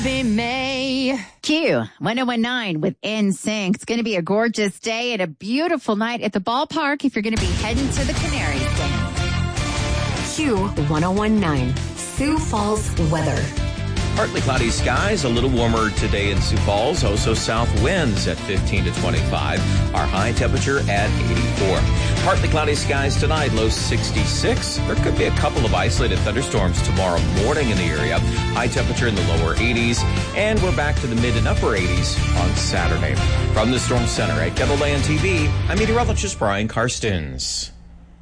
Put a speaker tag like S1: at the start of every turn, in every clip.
S1: May. Q 1019 with NSYNC. It's going to be a gorgeous day and a beautiful night at the ballpark if you're going to be heading to the Canaries game.
S2: Q 1019 Sioux Falls weather.
S3: Partly cloudy skies, a little warmer today in Sioux Falls. Also south winds at 15 to 25. Our high temperature at 84. Partly cloudy skies tonight, low 66. There could be a couple of isolated thunderstorms tomorrow morning in the area. High temperature in the lower 80s. And we're back to the mid and upper 80s on Saturday. From the Storm Center at KETLE TV, I'm meteorologist Brian Karstens.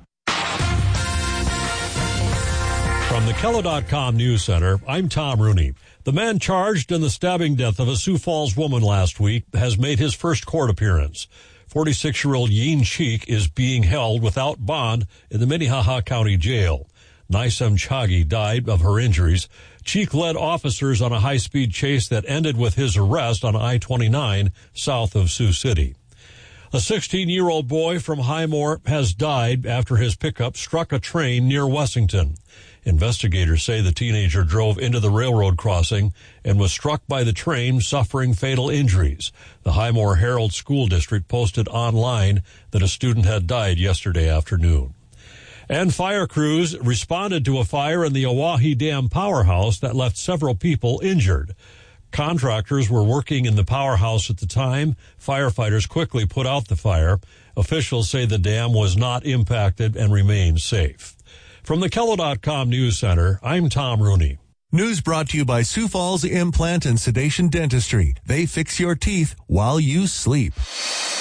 S4: From the KELO.com News Center, I'm Tom Rooney. The man charged in the stabbing death of a Sioux Falls woman last week has made his first court appearance. 46-year-old Yin Cheek is being held without bond in the Minnehaha County Jail. Nisem Chagi died of her injuries. Cheek led officers on a high-speed chase that ended with his arrest on I-29 south of Sioux City. A 16-year-old boy from Highmore has died after his pickup struck a train near Wessington. Investigators say the teenager drove into the railroad crossing and was struck by the train, suffering fatal injuries. The Highmore Herald School District posted online that a student had died yesterday afternoon. And fire crews responded to a fire in the Oahe Dam powerhouse that left several people injured. Contractors were working in the powerhouse at the time. Firefighters quickly put out the fire. Officials say the dam was not impacted and remains safe. From the KELO.com News Center, I'm Tom Rooney.
S5: News brought to you by Sioux Falls Implant and Sedation Dentistry. They fix your teeth while you sleep.